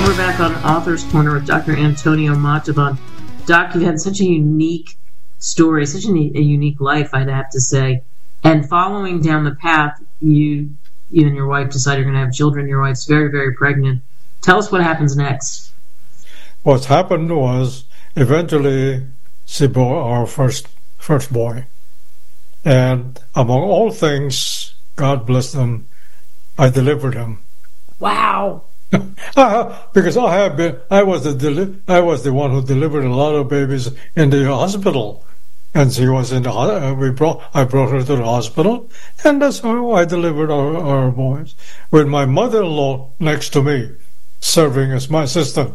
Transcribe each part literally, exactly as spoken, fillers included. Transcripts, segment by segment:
we're back on Author's Corner with Doctor Antonio Montauban. Doc, you've had such a unique story, such a, a unique life, I'd have to say. And following down the path, you you and your wife decide you're going to have children. Your wife's very, very pregnant. Tell us what happens next. What happened was, eventually, she bore our first first boy. And among all things, God bless them, I delivered him. Wow. Because I have been, I was the deli- I was the one who delivered a lot of babies in the hospital, and she was in the uh, we brought I brought her to the hospital, and that's how I delivered our, our boys, with my mother-in-law next to me, serving as my assistant.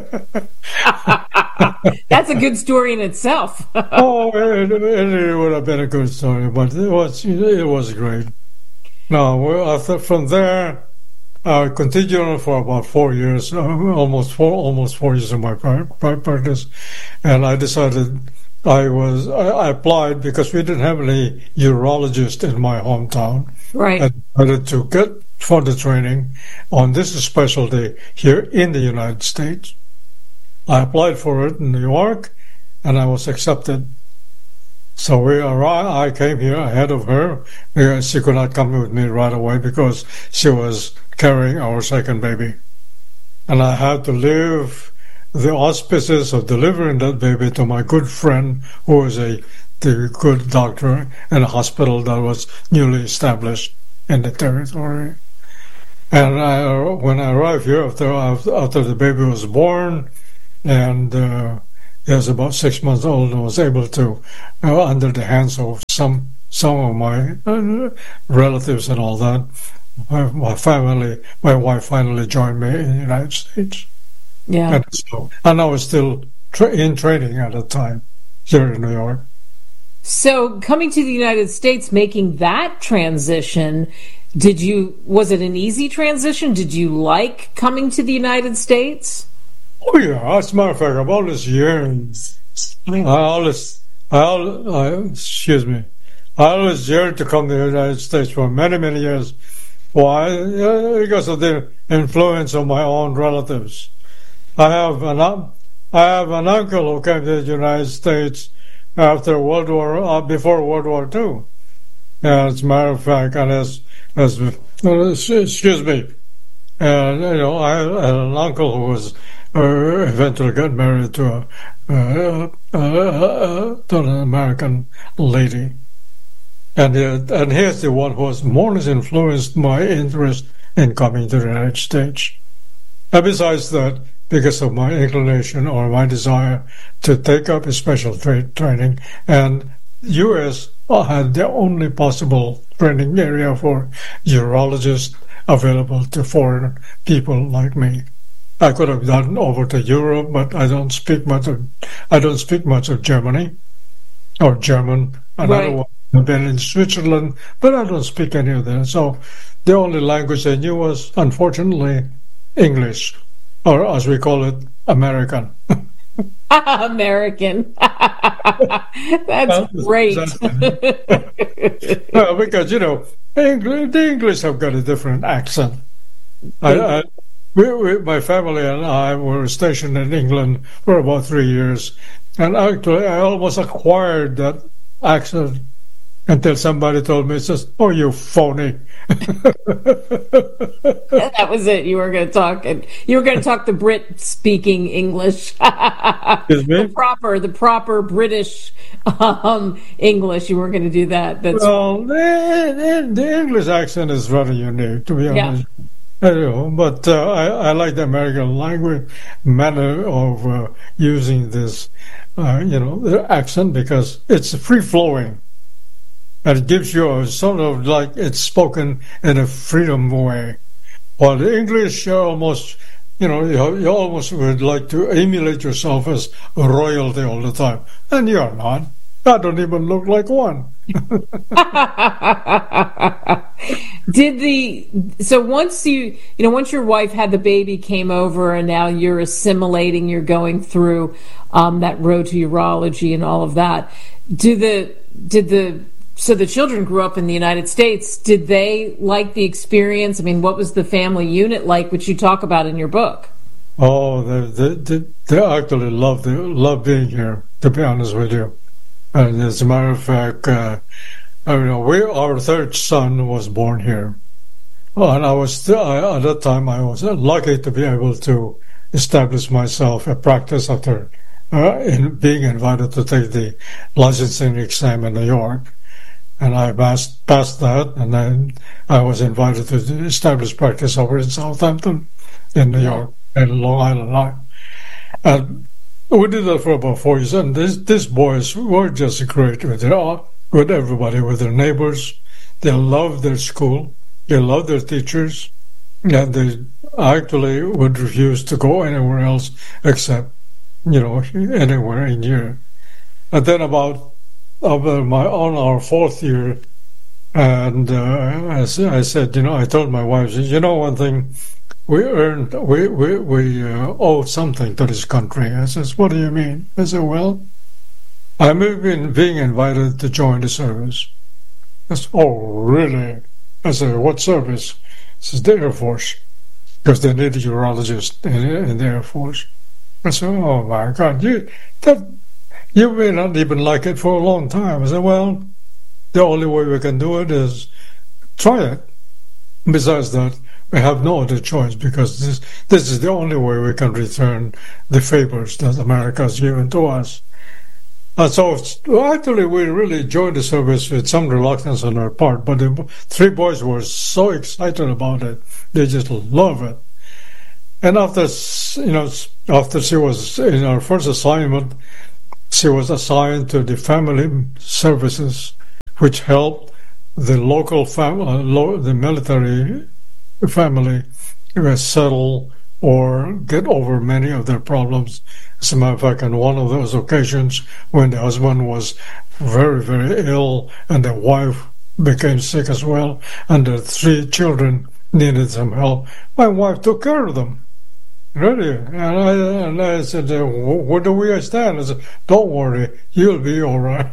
That's a good story in itself. Oh, it, it would have been a good story, but it was it was great. Now, after from there. I continued on for about four years, uh, almost four, almost four years in my practice, and I decided I was I, I applied because we didn't have any urologist in my hometown. Right. I decided to get further training on this specialty here in the United States. I applied for it in New York, and I was accepted. So we arrived, I came here ahead of her. She could not come with me right away because she was carrying our second baby. And I had to leave the auspices of delivering that baby to my good friend, who was a the good doctor in a hospital that was newly established in the territory. And I, when I arrived here, after, after the baby was born, and uh, he was about six months old, and was able to, uh, under the hands of some some of my uh, relatives and all that, my, my family, my wife finally joined me in the United States. Yeah. And so, and I was still tra- in training at the time here in New York. So, coming to the United States, making that transition, did you? Was it an easy transition? Did you like coming to the United States? Oh yeah, as a matter of fact, I've always yearned. I always, I always, I, excuse me, I always yearned to come to the United States for many, many years. Why? Because of the influence of my own relatives. I have an, I have an uncle who came to the United States after World War, uh, before World War Two. And as a matter of fact, and as, as, excuse me, and you know, I had an uncle who was. Uh, eventually got married to a uh, uh, uh, to an American lady, and uh, and here's the one who has more influenced my interest in coming to the United States. And besides that, because of my inclination or my desire to take up a special tra- training, and U S had the only possible training area for urologists available to foreign people like me. I could have gone over to Europe, but I don't speak much of I don't speak much of Germany or German. And right. I don't want to have been in Switzerland, but I don't speak any of that. So the only language I knew was, unfortunately, English, or as we call it, American. American. That's great. Well, because, you know, English, the English have got a different accent. I, I We, we, my family and I were stationed in England for about three years, and actually I almost acquired that accent until somebody told me, "Says, oh, you phony." That was it. You were going to talk, and you were going to talk the Brit speaking English, the proper, the proper British um, English. You weren't going to do that. That's well, the, the English accent is very unique, to be honest. Yeah. I know, but uh, I, I like the American language manner of uh, using this, uh, you know, the accent, because it's free flowing, and it gives you a sort of like it's spoken in a freedom way. While the English, you almost, you know, you, you almost would like to emulate yourself as royalty all the time, and you're not. I don't even look like one. Did the so once you you know once your wife had the baby, came over, and now you're assimilating, you're going through um, that road to urology and all of that. Do the did the so the children grew up in the United States. Did they like the experience? I mean, what was the family unit like, which you talk about in your book? Oh, they, they, they, they actually love, the, love being here, to be honest with you. And as a matter of fact, uh, I mean, we, our third son was born here. And I was still, I, at that time, I was lucky to be able to establish myself a practice after uh, in being invited to take the licensing exam in New York. And I passed, passed that, and then I was invited to establish practice over in Southampton in New York and Long Island Line. And we did that for about four years, and these, these boys were just great with their, with everybody, with their neighbors. They loved their school. They loved their teachers. And they actually would refuse to go anywhere else except, you know, anywhere in Europe. And then about over my on our fourth year, and uh, I, I said, you know, I told my wife, you know, one thing, we earned, we we we uh, owe something to this country. I says, what do you mean? I said, well, I'm even being invited to join the service. I said, oh, really? I said, what service? He says, the Air Force, because they need a urologist in, in the Air Force. I said, oh my God, you that. You may not even like it for a long time. I said, well, the only way we can do it is try it. Besides that, we have no other choice because this this is the only way we can return the favors that America has given to us. And so actually we really joined the service with some reluctance on our part, but the three boys were so excited about it. They just love it. And after, you know, after she was in our first assignment, she was assigned to the family services, which helped the local family, uh, lo- the military family, uh, settle or get over many of their problems. As a matter of fact, on one of those occasions, when the husband was very, very ill, and the wife became sick as well, and the three children needed some help, my wife took care of them. Really? And I, and I said, uh, where do we stand? I said, don't worry, you'll be all right.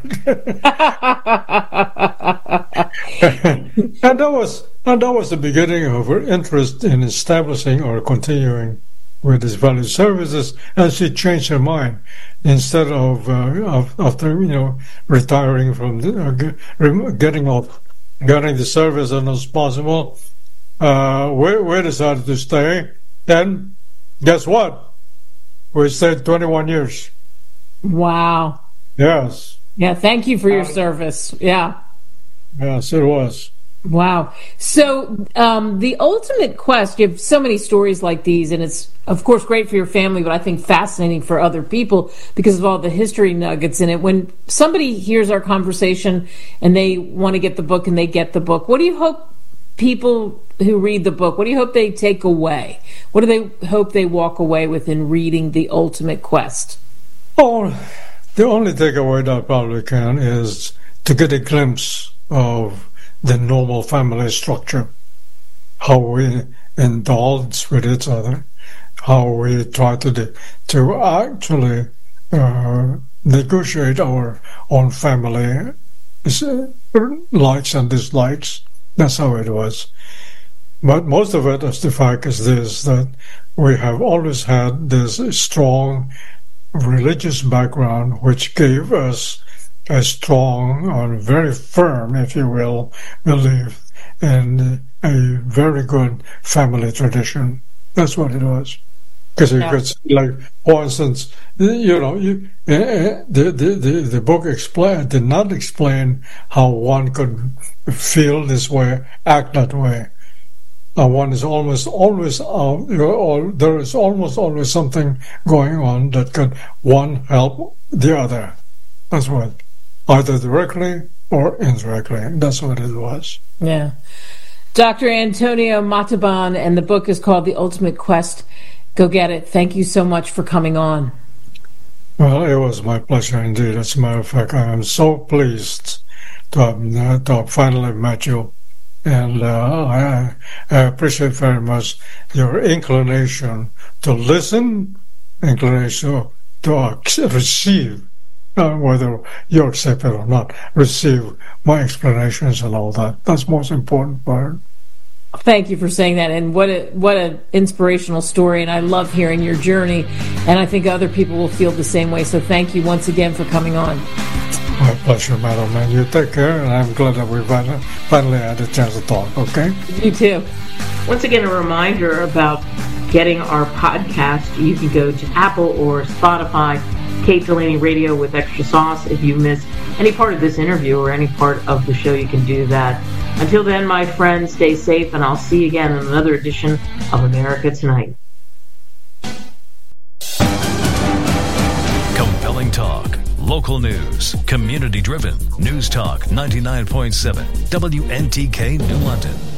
and that was and that was the beginning of her interest in establishing or continuing with these value services. And she changed her mind. Instead of, uh, of after you know retiring from the, uh, getting off, getting the service as soon as possible, uh, we we decided to stay. Then. Guess what? We stayed twenty-one years. Wow. Yes. Yeah, thank you for your service. Yeah. Yes, it was. Wow. So um, the ultimate quest, you have so many stories like these, and it's, of course, great for your family, but I think fascinating for other people because of all the history nuggets in it. When somebody hears our conversation and they want to get the book and they get the book, what do you hope people who read the book, what do you hope they take away? What do they hope they walk away with in reading The Ultimate Quest? Oh, the only takeaway that I probably can is to get a glimpse of the normal family structure, how we indulge with each other, how we try to de- to actually uh, negotiate our own family likes and dislikes. That's how it was. But most of it, as the fact is this, that we have always had this strong religious background which gave us a strong or very firm, if you will, belief in a very good family tradition. That's what it was. Because you yeah. could see, like, for instance, you know, you, uh, the, the, the, the book explain, did not explain how one could feel this way, act that way. Uh, one is almost always, uh, you know, or there is almost always something going on that could one help the other. That's what, either directly or indirectly. That's what it was. Yeah. Doctor Antonio Montalban, and the book is called The Ultimate Quest. Go get it. Thank you so much for coming on. Well, it was my pleasure indeed. As a matter of fact, I am so pleased to have, uh, to have finally met you. And uh, I, I appreciate very much your inclination to listen, inclination to receive, uh, whether you accept it or not, receive my explanations and all that. That's most important part. Thank you for saying that, and what a what an inspirational story, and I love hearing your journey, and I think other people will feel the same way, so thank you once again for coming on. My pleasure, madam, and you take care, and I'm glad that we finally, finally had a chance to talk, okay? You too. Once again, a reminder about getting our podcast. You can go to Apple or Spotify, Kate Delaney Radio with Extra Sauce. If you missed any part of this interview or any part of the show, you can do that. Until then, my friends, stay safe, and I'll see you again in another edition of America Tonight. Compelling talk, local news, community-driven. News Talk ninety-nine point seven, W N T K New London.